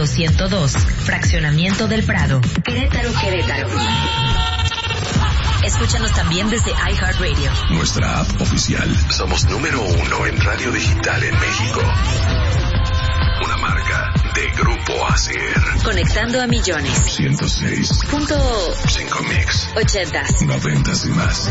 Prado 102, Fraccionamiento del Prado, Querétaro. Escúchanos también desde iHeartRadio. Nuestra app oficial. Somos número 1 en radio digital en México. Una marca de Grupo Acer. Conectando a millones. 106.5 mix. 80s. 90s y más.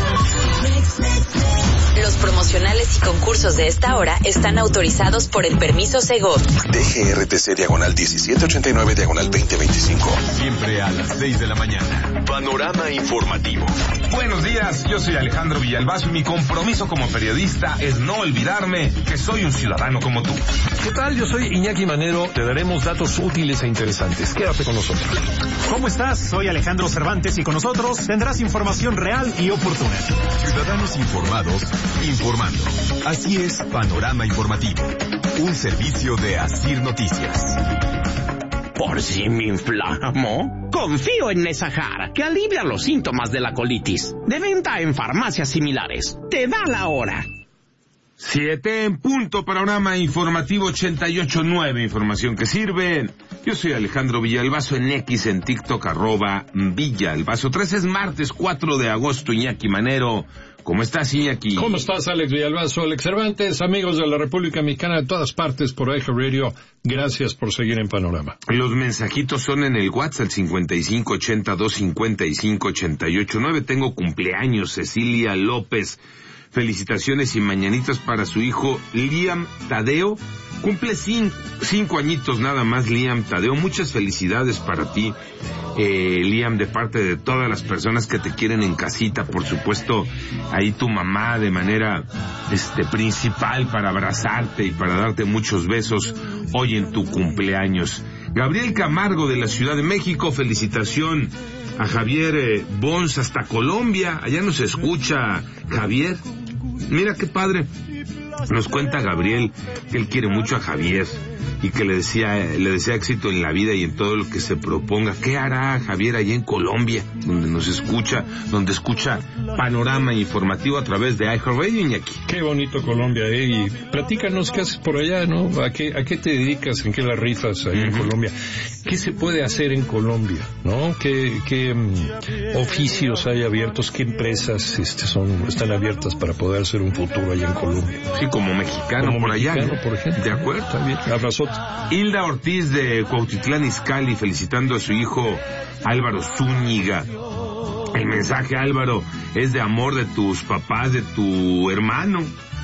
Los promocionales y concursos de esta hora están autorizados por el permiso Segov. DGRTC /1789/2025. Siempre a las 6 de la mañana. Panorama informativo. Buenos días, yo soy Alejandro Villalbazo y mi compromiso como periodista es no olvidarme que soy un ciudadano como tú. ¿Qué tal? Yo soy Iñaki Manero. Te daremos datos útiles e interesantes. Quédate con nosotros. ¿Cómo estás? Soy Alejandro Cervantes y con nosotros tendrás información real y oportuna. Ciudadanos informados, informando. Así es, Panorama Informativo. Un servicio de Asir Noticias. ¿Por si me inflamo? Confío en Nesahar, que alivia los síntomas de la colitis. De venta en farmacias similares. Te da la hora. 7 en punto, Panorama Informativo 88.9, información que sirve. Yo soy Alejandro Villalbazo en X, en TikTok, @Villalbazo. 13 es martes 4 de agosto, Iñaki Manero. ¿Cómo estás, Iñaki? ¿Cómo estás, Alex Villalbazo? Alex Cervantes, amigos de la República Mexicana de todas partes por iHeartRadio, gracias por seguir en Panorama. Los mensajitos son en el WhatsApp 5582558889. Tengo cumpleaños, Cecilia López. Felicitaciones y mañanitas para su hijo Liam Tadeo. Cumple 5 añitos nada más, Liam Tadeo. Muchas felicidades para ti, Liam, de parte de todas las personas que te quieren en casita. Por supuesto, ahí tu mamá de manera principal para abrazarte y para darte muchos besos hoy en tu cumpleaños. Gabriel Camargo de la Ciudad de México, felicitación a Javier Bons hasta Colombia. Allá nos escucha Javier. Mira qué padre. Nos cuenta Gabriel que él quiere mucho a Javier y que le desea éxito en la vida y en todo lo que se proponga. ¿Qué hará Javier allá en Colombia, donde nos escucha, donde escucha Panorama Informativo a través de iHeartRadio, Iñaki? Qué bonito Colombia, y platícanos qué haces por allá, ¿no? ¿A qué te dedicas? ¿En qué la rifas allá en Colombia? ¿Qué se puede hacer en Colombia, no? ¿Qué oficios hay abiertos? ¿Qué empresas están abiertas para poder hacer un futuro allá en Colombia? Sí, como mexicano por allá, ¿no? Por ejemplo. De acuerdo. Está bien. Abrazote. Hilda Ortiz de Cuautitlán Izcalli, felicitando a su hijo Álvaro Zúñiga. El mensaje, Álvaro, es de amor de tus papás, de tu hermano.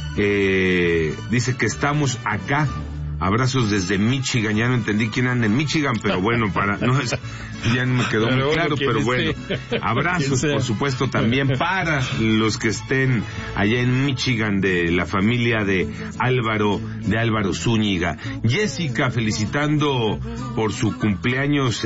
Dice que estamos acá. Abrazos desde Michigan. Ya no entendí quién anda en Michigan, pero bueno, ya no me quedó muy claro, pero bueno. Abrazos, por supuesto, también para los que estén allá en Michigan, de la familia de Álvaro Zúñiga. Jessica, felicitando por su cumpleaños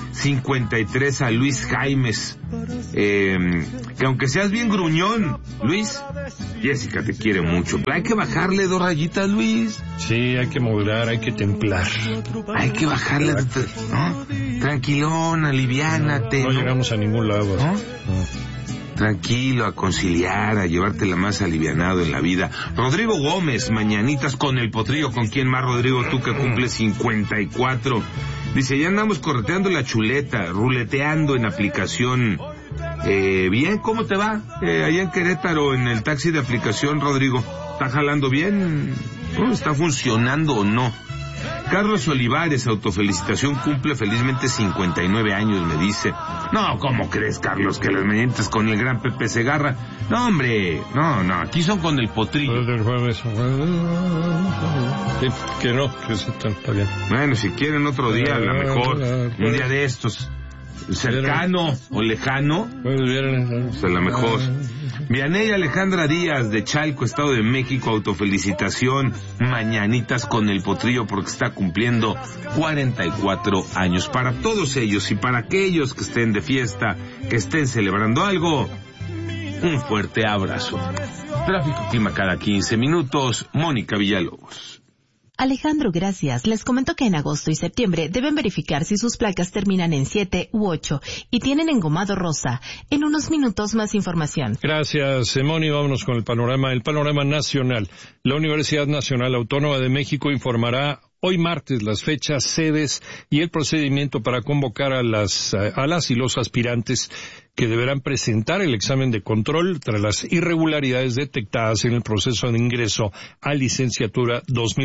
53 a Luis Jaimes. Que aunque seas bien gruñón, Luis, Jessica te quiere mucho. Hay que bajarle 2 rayitas, Luis. Sí, hay que moderar, hay que templar. Hay que bajarle, ¿no? Tranquilón, aliviánate. No llegamos a ningún lado. ¿No? Tranquilo, a conciliar, a llevártela más alivianado en la vida. Rodrigo Gómez, mañanitas con el potrillo. ¿Con quién más, Rodrigo? Tú que cumples 54. Dice, ya andamos correteando la chuleta, ruleteando en aplicación. Bien, ¿cómo te va? Allá en Querétaro, en el taxi de aplicación, Rodrigo. ¿Está jalando bien? ¿No? ¿Está funcionando o no? Carlos Olivares, autofelicitación, cumple felizmente 59 años, me dice. No, ¿cómo crees, Carlos, que las mañanitas con el gran Pepe Segarra? No, hombre, no, aquí son con el potrillo. Que está bien. Bueno, si quieren otro día, a lo mejor, un día de estos, cercano o lejano, pues a lo mejor. Vianey Alejandra Díaz de Chalco, Estado de México, autofelicitación, mañanitas con el potrillo porque está cumpliendo 44 años. Para todos ellos y para aquellos que estén de fiesta, que estén celebrando algo, un fuerte abrazo. Tráfico clima cada 15 minutos, Mónica Villalobos. Alejandro, gracias. Les comento que en agosto y septiembre deben verificar si sus placas terminan en 7 u 8 y tienen engomado rosa. En unos minutos más información. Gracias, Moni. Vámonos con el panorama nacional. La Universidad Nacional Autónoma de México informará hoy martes las fechas, sedes y el procedimiento para convocar a las y los aspirantes que deberán presentar el examen de control tras las irregularidades detectadas en el proceso de ingreso a licenciatura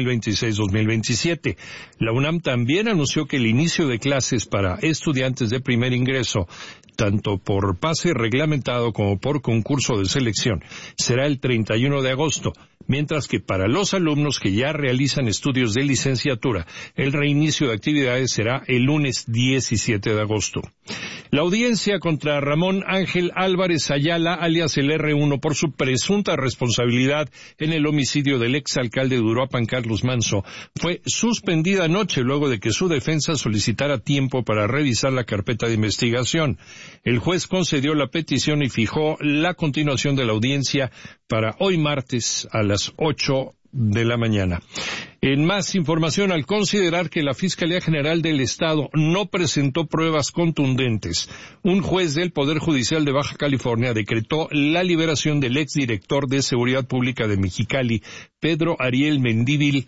2026-2027. La UNAM también anunció que el inicio de clases para estudiantes de primer ingreso, tanto por pase reglamentado como por concurso de selección, será el 31 de agosto, mientras que para los alumnos que ya realizan estudios de licenciatura, el reinicio de actividades será el lunes 17 de agosto. La audiencia contra Ramón Ángel Álvarez Ayala, alias el R1, por su presunta responsabilidad en el homicidio del exalcalde de Uruapan, Carlos Manso, fue suspendida anoche luego de que su defensa solicitara tiempo para revisar la carpeta de investigación. El juez concedió la petición y fijó la continuación de la audiencia para hoy martes a las 8 de la mañana. En más información, al considerar que la Fiscalía General del Estado no presentó pruebas contundentes, un juez del Poder Judicial de Baja California decretó la liberación del exdirector de Seguridad Pública de Mexicali, Pedro Ariel Mendívil,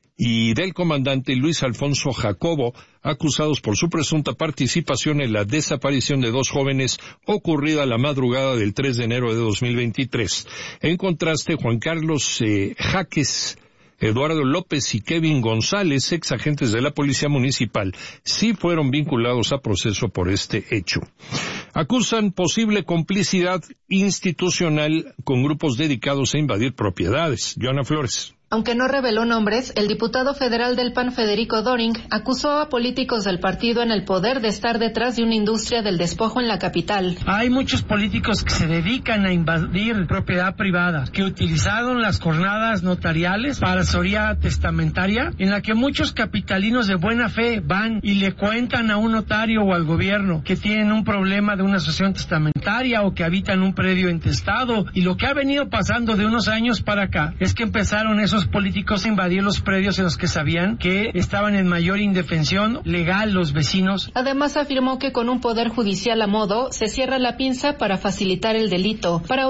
y del comandante Luis Alfonso Jacobo, acusados por su presunta participación en la desaparición de 2 jóvenes ocurrida la madrugada del 3 de enero de 2023. En contraste, Juan Carlos Jaques, Eduardo López y Kevin González, ex agentes de la Policía Municipal, sí fueron vinculados a proceso por este hecho. Acusan posible complicidad institucional con grupos dedicados a invadir propiedades. Joana Flores. Aunque no reveló nombres, el diputado federal del PAN, Federico Doring, acusó a políticos del partido en el poder de estar detrás de una industria del despojo en la capital. Hay muchos políticos que se dedican a invadir propiedad privada, que utilizaron las jornadas notariales para asesoría testamentaria, en la que muchos capitalinos de buena fe van y le cuentan a un notario o al gobierno que tienen un problema de una asociación testamentaria o que habitan un predio intestado. Y lo que ha venido pasando de unos años para acá es que empezaron esos políticos a invadir los predios en los que sabían que estaban en mayor indefensión legal los vecinos. Además afirmó que con un poder judicial a modo se cierra la pinza para facilitar el delito. Para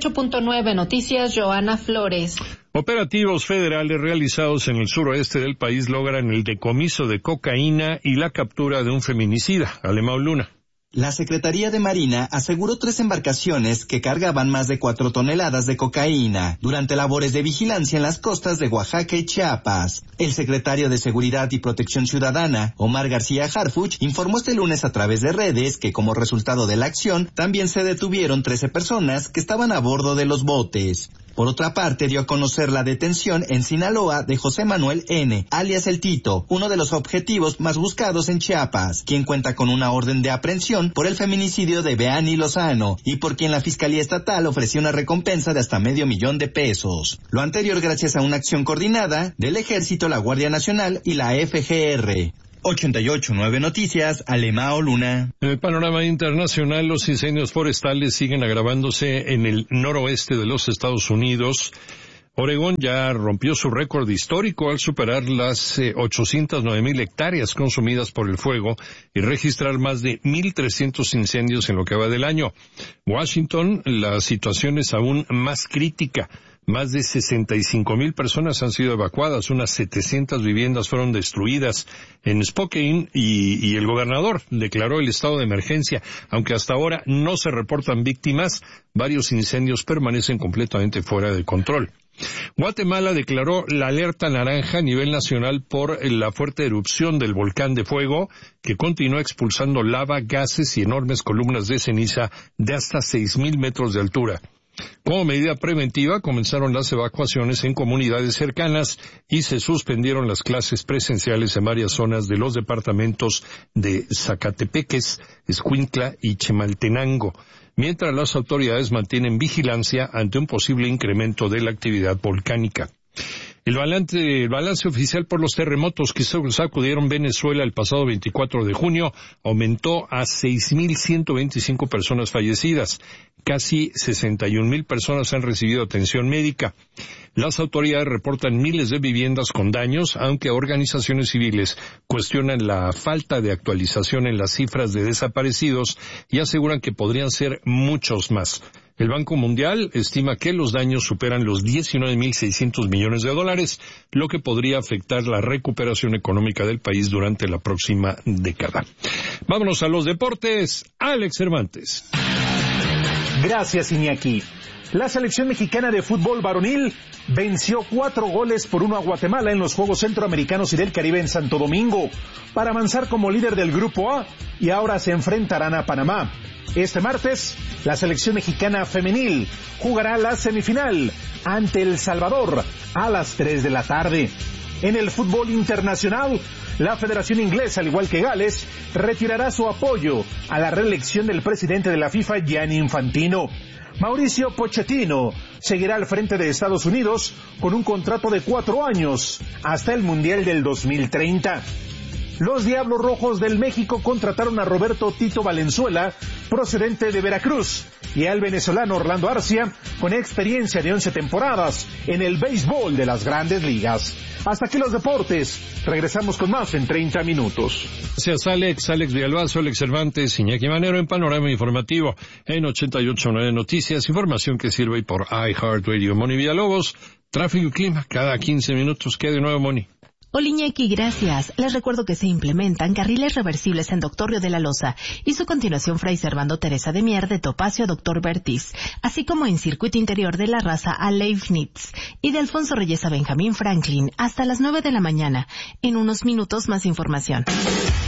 88.9 Noticias, Joana Flores. Operativos federales realizados en el suroeste del país logran el decomiso de cocaína y la captura de un feminicida. Alemão Luna. La Secretaría de Marina aseguró 3 embarcaciones que cargaban más de 4 toneladas de cocaína durante labores de vigilancia en las costas de Oaxaca y Chiapas. El secretario de Seguridad y Protección Ciudadana, Omar García Harfuch, informó este lunes a través de redes que como resultado de la acción también se detuvieron 13 personas que estaban a bordo de los botes. Por otra parte, dio a conocer la detención en Sinaloa de José Manuel N., alias El Tito, uno de los objetivos más buscados en Chiapas, quien cuenta con una orden de aprehensión por el feminicidio de Beani Lozano y por quien la Fiscalía Estatal ofreció una recompensa de hasta $500,000. Lo anterior gracias a una acción coordinada del Ejército, la Guardia Nacional y la FGR. 88.9 Noticias, Alemão Luna. En el panorama internacional, los incendios forestales siguen agravándose en el noroeste de los Estados Unidos. Oregón ya rompió su récord histórico al superar las 809,000 hectáreas consumidas por el fuego y registrar más de 1,300 incendios en lo que va del año. Washington, la situación es aún más crítica. Más de 65,000 personas han sido evacuadas, unas 700 viviendas fueron destruidas en Spokane y el gobernador declaró el estado de emergencia. Aunque hasta ahora no se reportan víctimas, varios incendios permanecen completamente fuera de control. Guatemala declaró la alerta naranja a nivel nacional por la fuerte erupción del volcán de fuego que continúa expulsando lava, gases y enormes columnas de ceniza de hasta 6,000 metros de altura. Como medida preventiva, comenzaron las evacuaciones en comunidades cercanas y se suspendieron las clases presenciales en varias zonas de los departamentos de Zacatepeques, Escuintla y Chimaltenango, mientras las autoridades mantienen vigilancia ante un posible incremento de la actividad volcánica. El balance oficial por los terremotos que sacudieron Venezuela el pasado 24 de junio aumentó a 6,125 personas fallecidas. Casi 61,000 personas han recibido atención médica. Las autoridades reportan miles de viviendas con daños, aunque organizaciones civiles cuestionan la falta de actualización en las cifras de desaparecidos y aseguran que podrían ser muchos más. El Banco Mundial estima que los daños superan los 19.600 millones de dólares, lo que podría afectar la recuperación económica del país durante la próxima década. Vámonos a los deportes. Alex Cervantes. Gracias, Iñaki. La selección mexicana de fútbol varonil venció 4-1 a Guatemala en los Juegos Centroamericanos y del Caribe en Santo Domingo para avanzar como líder del Grupo A y ahora se enfrentarán a Panamá. Este martes, la selección mexicana femenil jugará la semifinal ante El Salvador a las 3 de la tarde. En el fútbol internacional, la Federación Inglesa, al igual que Gales, retirará su apoyo a la reelección del presidente de la FIFA, Gianni Infantino. Mauricio Pochettino seguirá al frente de Estados Unidos con un contrato de 4 años hasta el Mundial del 2030. Los Diablos Rojos del México contrataron a Roberto Tito Valenzuela, procedente de Veracruz, y al venezolano Orlando Arcia, con experiencia de 11 temporadas en el béisbol de las Grandes Ligas. Hasta aquí los deportes. Regresamos con más en 30 minutos. Gracias, Alex Villalbazo, Alex Cervantes, Iñaki Manero en Panorama Informativo en 88.9 Noticias, información que sirve por iHeartRadio. Moni Villalobos, tráfico y clima cada 15 minutos. ¿Qué de nuevo, Moni? Hola, Iñaki, gracias. Les recuerdo que se implementan carriles reversibles en Doctor Río de la Loza y su continuación Fray Servando Teresa de Mier de Topacio a Doctor Bertiz, así como en circuito interior de La Raza a Leibniz y de Alfonso Reyes a Benjamín Franklin hasta las 9 de la mañana. En unos minutos más información.